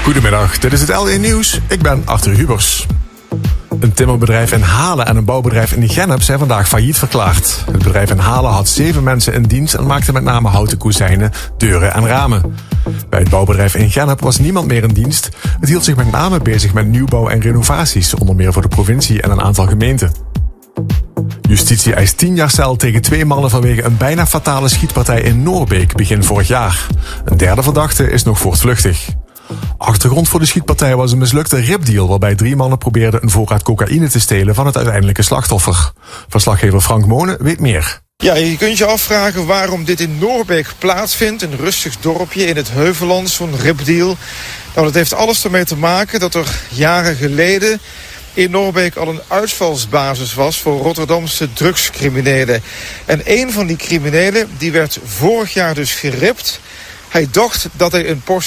Goedemiddag, dit is het LE Nieuws. Ik ben Arthur Hubers. Een timmerbedrijf in Halen en een bouwbedrijf in Gennep zijn vandaag failliet verklaard. Het bedrijf in Halen had 7 mensen in dienst en maakte met name houten kozijnen, deuren en ramen. Bij het bouwbedrijf in Gennep was niemand meer in dienst. Het hield zich met name bezig met nieuwbouw en renovaties, onder meer voor de provincie en een aantal gemeenten. Justitie eist 10 jaar cel tegen 2 mannen vanwege een bijna fatale schietpartij in Noorbeek begin vorig jaar. Een derde verdachte is nog voortvluchtig. Achtergrond voor de schietpartij was een mislukte ripdeal waarbij 3 mannen probeerden een voorraad cocaïne te stelen van het uiteindelijke slachtoffer. Verslaggever Frank Monen weet meer. Ja, je kunt je afvragen waarom dit in Noorbeek plaatsvindt. Een rustig dorpje in het Heuvelland, zo'n ripdeal. Nou, dat heeft alles ermee te maken dat er jaren geleden in Noorbeek al een uitvalsbasis was voor Rotterdamse drugscriminelen. En een van die criminelen die werd vorig jaar dus geript. Hij dacht dat hij een portie